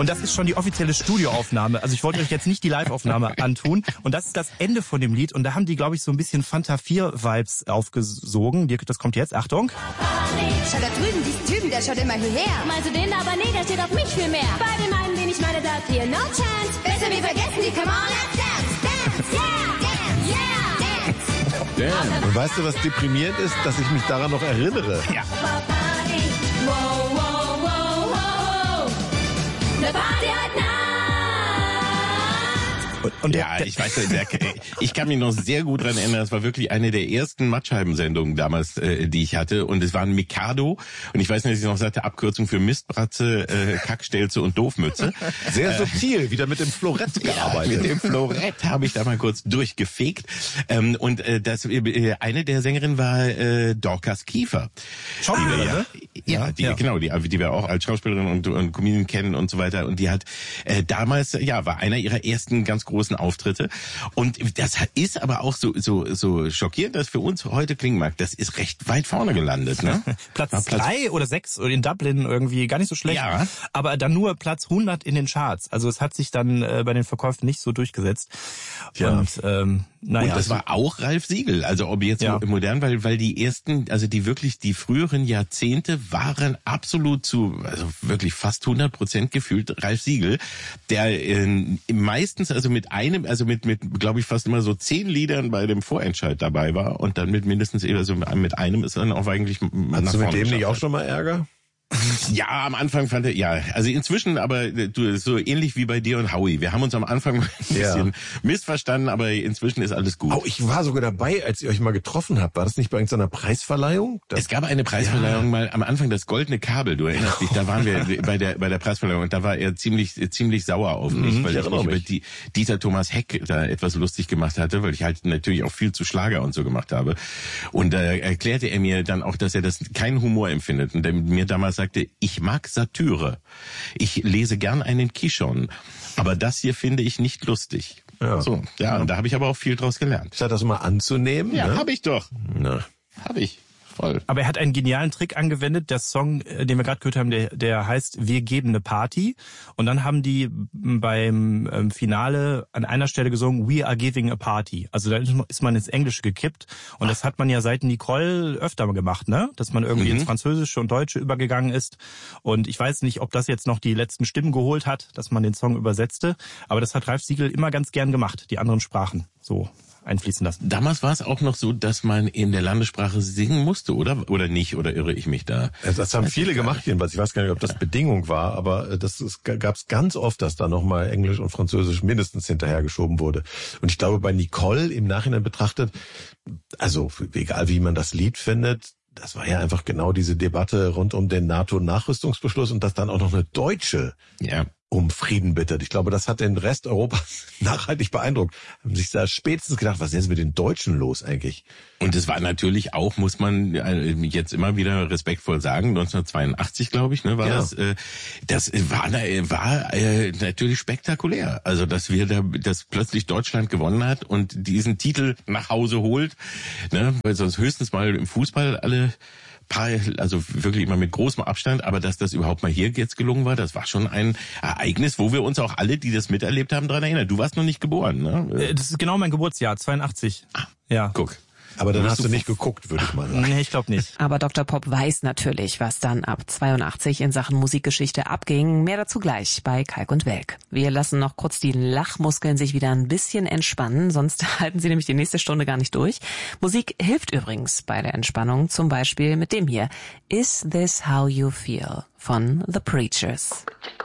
Und das ist schon die offizielle Studioaufnahme. Also ich wollte euch jetzt nicht die Live-Aufnahme antun. Und das ist das Ende von dem Lied. Und da haben die, glaube ich, so ein bisschen Fanta 4-Vibes aufgesogen. Dirk, das kommt jetzt. Achtung. Schau da drüben, diesen Typen, der schaut immer hierher. Meinst du den? Aber nee, der steht auf mich viel mehr. Bei dem einen, den ich meine, sagt hier no chance. Besser wir vergessen die, come on, let's dance, dance, yeah, dance, yeah, dance. Und weißt du, was deprimierend ist? Dass ich mich daran noch erinnere. Ja. Wow, wow, wow, wow. Eine Party heute Nacht. Und Ja, ich weiß, ich kann mich noch sehr gut dran erinnern, das war wirklich eine der ersten Mattscheiben-Sendungen damals, die ich hatte, und es war ein Mikado, und ich weiß nicht, dass ich noch sagte, Abkürzung für Mistbratze, Kackstelze und Doofmütze. Sehr subtil, wieder mit dem Florett gearbeitet. Mit dem Florett habe ich da mal kurz durchgefegt. Und eine der Sängerinnen war Dorcas Kiefer. Schauspielerin, ne? Ja, genau, die wir auch als Schauspielerin und Comedian kennen und so weiter. Und die hat damals, war einer ihrer ersten ganz großen Auftritte. Und das ist aber auch so schockierend, dass für uns heute klingen mag. Das ist recht weit vorne gelandet, ne? Platz 3 oder 6 in Dublin irgendwie gar nicht so schlecht. Ja. Aber dann nur Platz 100 in den Charts. Also es hat sich dann bei den Verkäufen nicht so durchgesetzt. Tja. Und Und das war auch Ralf Siegel, also ob jetzt modern, weil die ersten, also die früheren Jahrzehnte waren absolut also wirklich fast 100% gefühlt Ralf Siegel, der meistens also mit glaube ich fast immer so 10 Liedern bei dem Vorentscheid dabei war und dann mit mindestens, also mit einem ist dann auch eigentlich nach vorne. Hast du mit dem nicht auch schon mal Ärger? Ja, am Anfang fand er, also inzwischen, aber du, so ähnlich wie bei dir und Howie. Wir haben uns am Anfang ein bisschen missverstanden, aber inzwischen ist alles gut. Oh, ich war sogar dabei, als ihr euch mal getroffen habt. War das nicht bei irgendeiner Preisverleihung? Es gab eine Preisverleihung mal am Anfang, das Goldene Kabel, du erinnerst dich, da waren wir bei der Preisverleihung und da war er ziemlich sauer auf mich, weil ich mich über Dieter Thomas Heck da etwas lustig gemacht hatte, weil ich halt natürlich auch viel zu Schlager und so gemacht habe. Und da erklärte er mir dann auch, dass er das keinen Humor empfindet und der mir damals sagte, ich mag Satire. Ich lese gern einen Quichon. Aber das hier finde ich nicht lustig. Ja. So, und da habe ich aber auch viel draus gelernt. Statt das mal anzunehmen. Ja, ne? habe ich doch. Na. Habe ich. Voll. Aber er hat einen genialen Trick angewendet. Der Song, den wir gerade gehört haben, der heißt Wir geben eine Party. Und dann haben die beim Finale an einer Stelle gesungen We are giving a party. Also da ist man ins Englische gekippt. Und das hat man ja seit Nicole öfter mal gemacht, ne? Dass man irgendwie ins Französische und Deutsche übergegangen ist. Und ich weiß nicht, ob das jetzt noch die letzten Stimmen geholt hat, dass man den Song übersetzte. Aber das hat Ralf Siegel immer ganz gern gemacht, die anderen Sprachen so einfließen lassen. Damals war es auch noch so, dass man in der Landessprache singen musste, oder? Oder nicht? Oder irre ich mich da? Das haben viele gemacht jedenfalls. Ich weiß gar nicht, ob das Bedingung war, aber gab es ganz oft, dass da nochmal Englisch und Französisch mindestens hinterhergeschoben wurde. Und ich glaube, bei Nicole im Nachhinein betrachtet, also egal wie man das Lied findet, das war ja einfach genau diese Debatte rund um den NATO-Nachrüstungsbeschluss und dass dann auch noch eine Deutsche um Frieden bittet. Ich glaube, das hat den Rest Europas nachhaltig beeindruckt. Haben sich da spätestens gedacht, was ist jetzt mit den Deutschen los eigentlich? Und es war natürlich auch, muss man jetzt immer wieder respektvoll sagen, 1982, glaube ich, ne, war das. Das war natürlich spektakulär. Also, dass plötzlich Deutschland gewonnen hat und diesen Titel nach Hause holt, ne, weil sonst höchstens mal im Fußball alle also wirklich immer mit großem Abstand, aber dass das überhaupt mal hier jetzt gelungen war, das war schon ein Ereignis, wo wir uns auch alle, die das miterlebt haben, daran erinnern. Du warst noch nicht geboren, ne? Das ist genau mein Geburtsjahr, 82. Ja. Guck. Aber dann hast du nicht geguckt, würde ich mal sagen. Nee, ich glaube nicht. Aber Dr. Pop weiß natürlich, was dann ab 82 in Sachen Musikgeschichte abging. Mehr dazu gleich bei Kalk und Welk. Wir lassen noch kurz die Lachmuskeln sich wieder ein bisschen entspannen, sonst halten sie nämlich die nächste Stunde gar nicht durch. Musik hilft übrigens bei der Entspannung, zum Beispiel mit dem hier. Is This How You Feel von The Preachers.